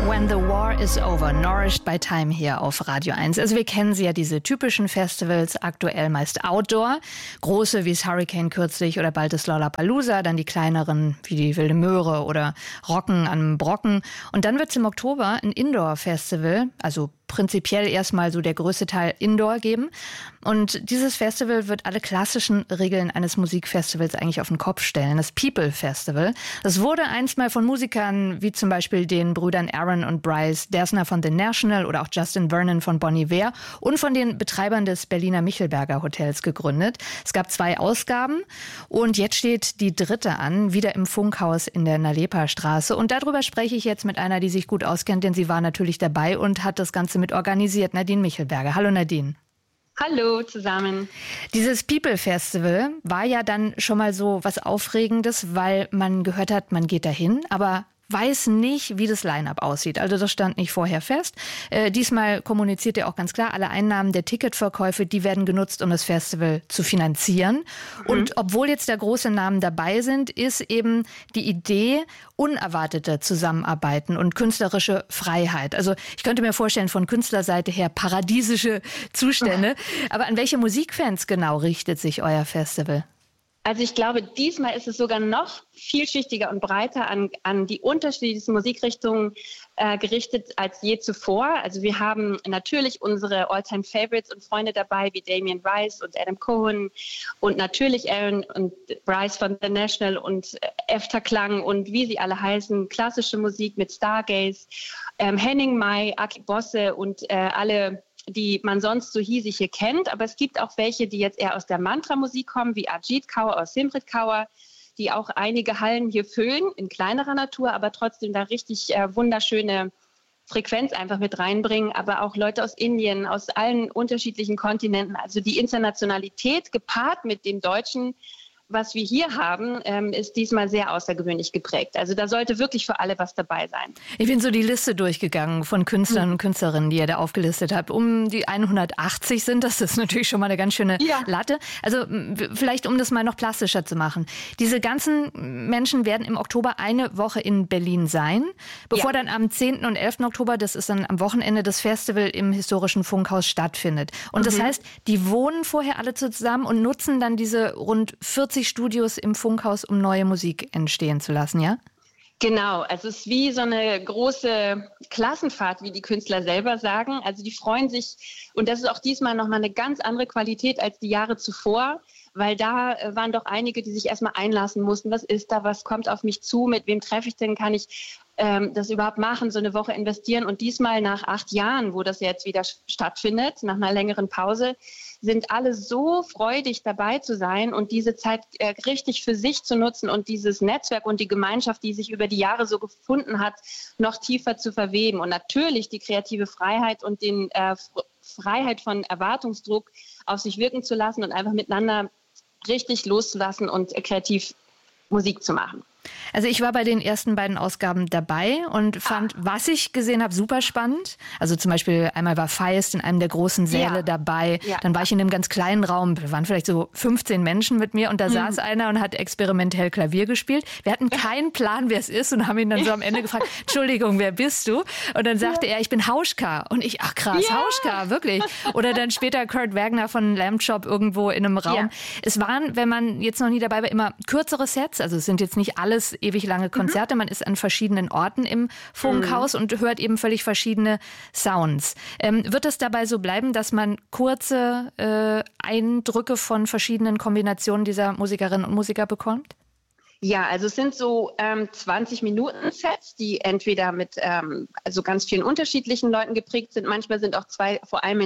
When the War is Over, Nourished by Time hier auf Radio 1. Also wir kennen sie ja, diese typischen Festivals, aktuell meist Outdoor. Große wie das Hurricane kürzlich oder bald das Lollapalooza, dann die kleineren wie die Wilde Möhre oder Rocken am Brocken. Und dann wird es im Oktober ein Indoor-Festival, also prinzipiell erstmal so der größte Teil Indoor geben. Und dieses Festival wird alle klassischen Regeln eines Musikfestivals eigentlich auf den Kopf stellen. Das People Festival. Das wurde einst mal von Musikern wie zum Beispiel den Brüdern Aaron und Bryce Dessner von The National oder auch Justin Vernon von Bon Iver und von den Betreibern des Berliner Michelberger Hotels gegründet. Es gab 2 Ausgaben und jetzt steht die 3. an, wieder im Funkhaus in der Nalepa-Straße. Und darüber spreche ich jetzt mit einer, die sich gut auskennt, denn sie war natürlich dabei und hat das Ganze mit organisiert, Nadine Michelberger. Hallo Nadine. Hallo zusammen. Dieses People Festival war ja dann schon mal so was Aufregendes, weil man gehört hat, man geht dahin, aber weiß nicht, wie das Line-Up aussieht. Also das stand nicht vorher fest. Diesmal kommuniziert er auch ganz klar, alle Einnahmen der Ticketverkäufe, die werden genutzt, um das Festival zu finanzieren. Und obwohl jetzt da große Namen dabei sind, ist eben die Idee unerwartete Zusammenarbeiten und künstlerische Freiheit. Also ich könnte mir vorstellen, von Künstlerseite her paradiesische Zustände. Aber an welche Musikfans genau richtet sich euer Festival? Also ich glaube, diesmal ist es sogar noch vielschichtiger und breiter an die unterschiedlichsten Musikrichtungen gerichtet als je zuvor. Also wir haben natürlich unsere All-Time-Favorites und Freunde dabei, wie Damien Rice und Adam Cohen und natürlich Aaron und Bryce von The National und Efterklang und wie sie alle heißen, klassische Musik mit Stargaze, Henning Mai, Aki Bosse und alle, die man sonst so hiesig hier kennt. Aber es gibt auch welche, die jetzt eher aus der Mantra-Musik kommen, wie Ajit Kaur aus Simrit Kaur, die auch einige Hallen hier füllen, in kleinerer Natur, aber trotzdem da richtig wunderschöne Frequenz einfach mit reinbringen. Aber auch Leute aus Indien, aus allen unterschiedlichen Kontinenten. Also die Internationalität gepaart mit dem Deutschen, was wir hier haben, ist diesmal sehr außergewöhnlich geprägt. Also da sollte wirklich für alle was dabei sein. Ich bin so die Liste durchgegangen von Künstlern und Künstlerinnen, die ihr da aufgelistet habt. Um die 180 sind das. Das ist natürlich schon mal eine ganz schöne Latte. Also vielleicht, um das mal noch plastischer zu machen. Diese ganzen Menschen werden im Oktober eine Woche in Berlin sein, bevor dann am 10. und 11. Oktober, das ist dann am Wochenende, das Festival im historischen Funkhaus stattfindet. Und das heißt, die wohnen vorher alle zusammen und nutzen dann diese rund 40 Studios im Funkhaus, um neue Musik entstehen zu lassen, ja? Genau, also es ist wie so eine große Klassenfahrt, wie die Künstler selber sagen. Also die freuen sich, und das ist auch diesmal nochmal eine ganz andere Qualität als die Jahre zuvor, weil da waren doch einige, die sich erstmal einlassen mussten. Was ist da, was kommt auf mich zu, mit wem treffe ich denn, kann ich das überhaupt machen, so eine Woche investieren? Und diesmal nach 8 Jahren, wo das jetzt wieder stattfindet, nach einer längeren Pause, sind alle so freudig dabei zu sein und diese Zeit richtig für sich zu nutzen und dieses Netzwerk und die Gemeinschaft, die sich über die Jahre so gefunden hat, noch tiefer zu verweben. Und natürlich die kreative Freiheit und den Freiheit von Erwartungsdruck auf sich wirken zu lassen und einfach miteinander richtig loszulassen und kreativ Musik zu machen. Also ich war bei den ersten beiden Ausgaben dabei und fand, was ich gesehen habe, super spannend. Also zum Beispiel einmal war Feist in einem der großen Säle dabei. Ja. Dann war ich in einem ganz kleinen Raum, da waren vielleicht so 15 Menschen mit mir und da saß einer und hat experimentell Klavier gespielt. Wir hatten keinen Plan, wer es ist und haben ihn dann so am Ende gefragt, Entschuldigung, wer bist du? Und dann sagte er, ich bin Hauschka. Und ich, ach krass, Hauschka, wirklich. Oder dann später Kurt Wagner von Lamb Chop irgendwo in einem Raum. Ja. Es waren, wenn man jetzt noch nie dabei war, immer kürzere Sets. Also es sind jetzt nicht alles ewig lange Konzerte. Man ist an verschiedenen Orten im Funkhaus und hört eben völlig verschiedene Sounds. Wird es dabei so bleiben, dass man kurze Eindrücke von verschiedenen Kombinationen dieser Musikerinnen und Musiker bekommt? Ja, also es sind so 20-Minuten-Sets, die entweder mit also ganz vielen unterschiedlichen Leuten geprägt sind. Manchmal sind auch 2, vor allem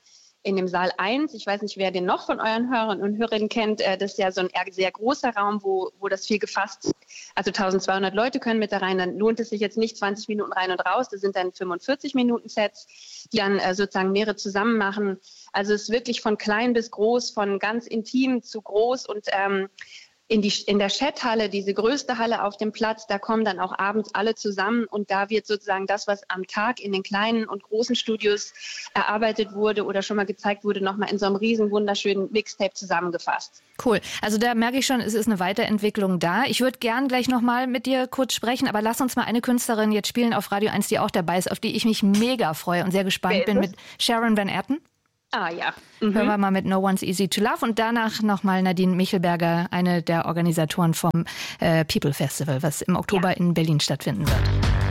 in dem Saal 1, ich weiß nicht, wer den noch von euren Hörern und Hörerinnen kennt, das ist ja so ein sehr großer Raum, wo das viel gefasst, also 1200 Leute können mit da rein, dann lohnt es sich jetzt nicht 20 Minuten rein und raus, das sind dann 45-Minuten-Sets, die dann sozusagen mehrere zusammen machen. Also es ist wirklich von klein bis groß, von ganz intim zu groß und in der Chat-Halle, diese größte Halle auf dem Platz, da kommen dann auch abends alle zusammen und da wird sozusagen das, was am Tag in den kleinen und großen Studios erarbeitet wurde oder schon mal gezeigt wurde, nochmal in so einem riesen wunderschönen Mixtape zusammengefasst. Cool. Also da merke ich schon, es ist eine Weiterentwicklung da. Ich würde gern gleich nochmal mit dir kurz sprechen, aber lass uns mal eine Künstlerin jetzt spielen auf Radio 1, die auch dabei ist, auf die ich mich mega freue und sehr gespannt bin, mit Sharon Van Etten. Ah ja. Hören wir mal mit No One's Easy to Love und danach nochmal Nadine Michelberger, eine der Organisatoren vom People Festival, was im Oktober in Berlin stattfinden wird.